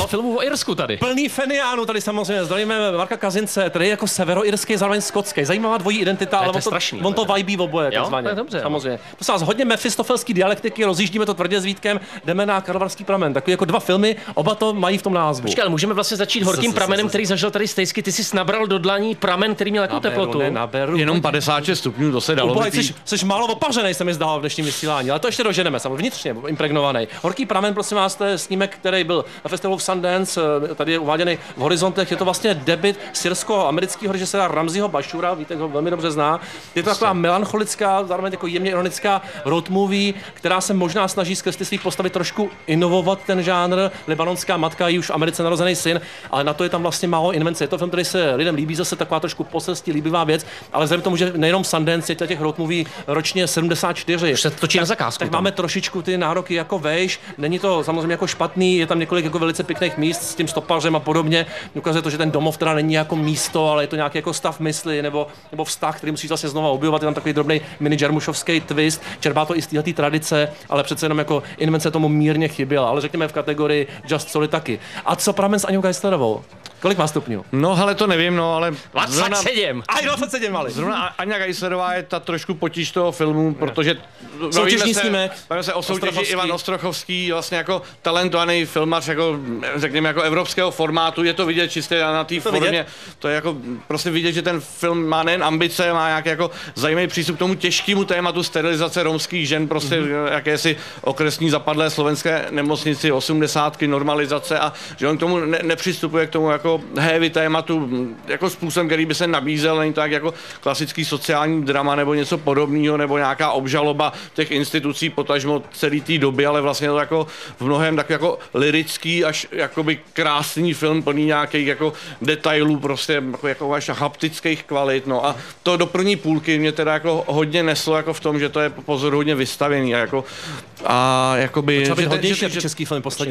toho filmu o Irsku tady. Plný Feniánů tady samozřejmě. Zdravíme Marka Kazince, který je jako severoirský, zároveň skotský. Zajímavá dvojí identita, ale on to vibí v oboje, takzvaně. Dobře. Samozřejmě. Prosím vás, hodně mefistofelský dialektiky, rozjíždíme to tvrdě s Vítkem, jdeme na Karlovarský pramen. Takový jako dva filmy, oba to mají v tom názvu. Počkej, ale můžeme vlastně začít horkým pramenem, který zažil tady Stejsky. Ty jsi nabral do dlaní pramen, který měl jakou teplotu. Jenom 56 stupňů, to se dalo. Jsi málo opařenej, se mi zdálo v dnešním vysílání, ale to ještě doženeme, samozřejmě vnitřně impregnovaný. Horký pramen, prosím vás, to je snímek, který byl na festivalu v Sundance, tady je uváděný v Horizontech. Je to vlastně debut syrsko-amerického režiséra Ramziho Bashura, víte, ho velmi dobře zná. Je to taková melancholická, zároveň jako jemně ironická road movie, která se možná snaží skrz ty svých postavy trošku inovovat ten žánr. Libanonská matka, jí už v Americe narozený syn, ale na to je tam vlastně málo invence. Je to film, který se lidem líbí, zase taková trošku poselstí líbivá věc, ale vzhledem k tomu, že nejenom Sundance, je těch road movie ročně 74. Už se to točí na zakázku. Tak máme trošičku ty nároky jako vejš. Není to samozřejmě jako špatný, je tam několik jako velice pěkných míst s tím stopařem a podobně. Ukazuje to, že ten domov teda není jako místo, ale je to nějaký jako stav mysli nebo vztah, který musíš zase znova objevovat. Je tam takový drobný mini jarmušovský twist. Čerpá to i z této tradice, ale přece jenom jako invence tomu mírně chyběla, ale řekněme v kategorii Just Solid taky. A co pramen s Aňou Geislerovou? Kolik má stupňů? No, hele, to nevím, no, ale... 27! Aj 27, ale. Zrovna Aňa Geislerová je ta trošku potíž toho filmu, protože... Soutěžní snímek. Bavíme se o soutěži Ivan Ostrochovský, vlastně jako talentovaný filmař, jako, řekněme, jako evropského formátu, je to vidět čistě na té formě. Vidět? To je jako prostě vidět, že ten film má nejen ambice, má nějaký jako zajímavý přístup k tomu těžkému tématu sterilizace romských žen, prostě jakési okresní zapadlé slovenské nemocnici, 80, normalizace a že on k tomu nepřistupuje k tomu jako heavy tématu jako způsobem, který by se nabízel, není to tak jako klasický sociální drama nebo něco podobného, nebo nějaká obžaloba těch institucí potažmo celé té doby, ale vlastně to jako v mnohem tak jako lyrický až jakoby krásný film plný nějakých jako detailů, prostě jako až haptických kvalit, no a to do první půlky mě teda jako hodně neslo jako v tom, že to je pozoruhodně vystavěný a jako a jakoby... Třeba být hodnější jako český film poslední,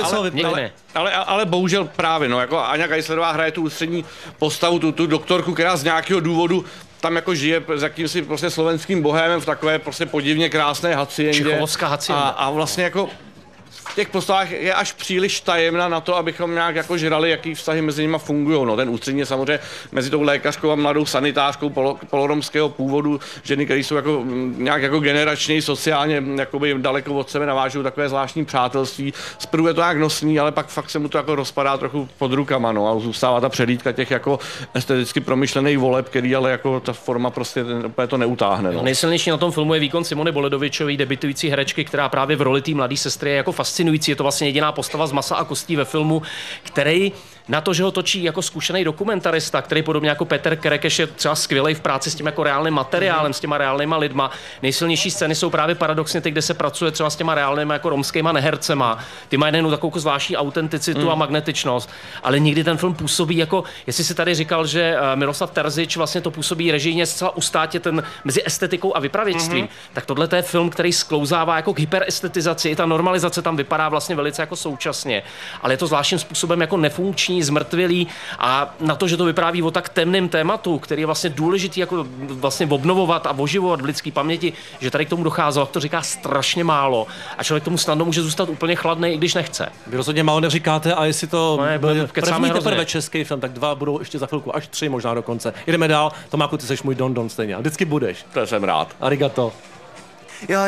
ale bohužel právě, no, jako Aňa Geislerová hraje tu ústřední postavu, tu doktorku, která z nějakého důvodu tam jako žije s jakýmsi prostě slovenským bohémem v takové prostě podivně krásné haciendě. Čichovská hacienda. A vlastně jako v těch postavách je až příliš tajemná na to, abychom nějak jako žrali, jaký vztahy mezi nimi fungují. No, ten ústředně samozřejmě mezi tou lékařkou a mladou sanitářkou poloromského původu, ženy, které jsou jako nějak jako generačně, sociálně jakoby daleko od sebe navážují takové zvláštní přátelství. Zprvu je to nějak nosný, ale pak fakt se mu to jako rozpadá trochu pod rukama, no, a zůstává ta přehlídka těch jako esteticky promyšlených voleb, který ale jako ta forma prostě úplně to neutáhne. No. Nejsilnější na tom filmu je výkon Simony Boledovičové, debitující herečky, která právě v roli té mladé sestry je jako fascinující. Je to vlastně jediná postava z masa a kostí ve filmu, který na to, že ho točí jako zkušený dokumentarista, který podobně jako Petr Kerekeš je třeba skvělý v práci s tím jako reálným materiálem, s těma reálnýma lidma. Nejsilnější scény jsou právě paradoxně ty, kde se pracuje třeba s těma reálnýma jako romskýma nehercema. Ty mají nejenom takovou zvláštní autenticitu a magnetičnost, ale někdy ten film působí jako, jestli si tady říkal, že Miroslav Terzič vlastně to působí režijně zcela ustátě ten mezi estetikou a vypravěčstvím, tak tohle je film, který sklouzává jako k hyperestetizaci, i ta normalizace tam vypadá vlastně velice jako současně, ale je to zvláštním způsobem jako nefunkční, zmrtvělý a na to, že to vypráví o tak temném tématu, který je vlastně důležitý jako vlastně obnovovat a oživovat v lidské paměti, že tady k tomu docházelo, to říká strašně málo a člověk tomu snadno může zůstat úplně chladný, i když nechce. Vy rozhodně málo neříkáte a jestli to byl první hrozně. teprve český film, tak 2 budou ještě za chvilku, až 3 možná dokonce. Jdeme dál, Tomáku, ty seš můj Don stejně, a vždycky budeš. To jsem rád. Arigato.